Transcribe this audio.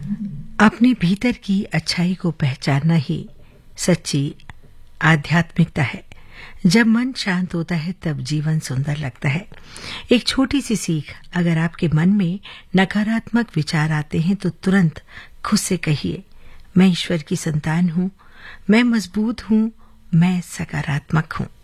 अपने भीतर की अच्छाई को पहचानना ही सच्ची आध्यात्मिकता है। जब मन शांत होता है तब जीवन सुंदर लगता है। एक छोटी सी सीख, अगर आपके मन में नकारात्मक विचार आते हैं तो तुरंत खुद से कहिए, मैं ईश्वर की संतान हूँ, मैं मजबूत हूँ, मैं सकारात्मक हूँ।